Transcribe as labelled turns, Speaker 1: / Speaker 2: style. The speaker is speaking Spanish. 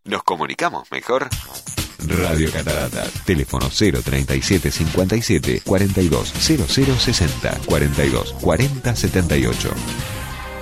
Speaker 1: Nos comunicamos mejor.
Speaker 2: Radio Cataratas. Teléfono 037 57 42 00 60 42 40 78.